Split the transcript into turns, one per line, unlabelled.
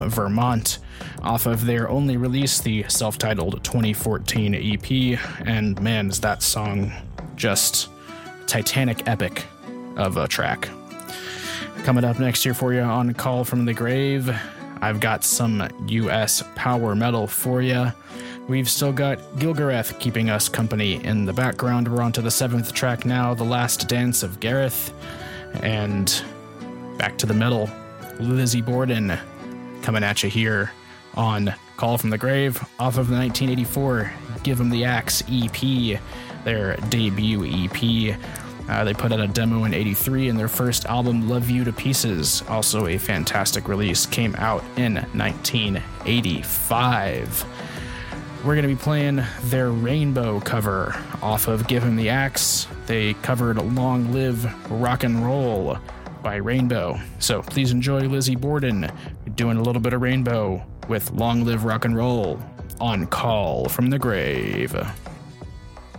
Vermont, off of their only release, the self-titled 2014 EP. And man, is that song just titanic epic of a track. Coming up next here for you on Call from the Grave, I've got some US power metal for you. We've still got Gilgareth keeping us company in the background. We're on to the 7th track now, The Last Dance of Gareth. And back to the metal, Lizzie Borden coming at you here on Call from the Grave, off of the 1984 Give 'Em the Axe EP, their debut EP. They put out a demo in 83, and their first album, Love You to Pieces, also a fantastic release, came out in 1985. We're going to be playing their Rainbow cover off of Give 'Em the Axe. They covered Long Live Rock and Roll by Rainbow. So please enjoy Lizzie Borden doing a little bit of Rainbow with Long Live Rock and Roll on Call from the Grave.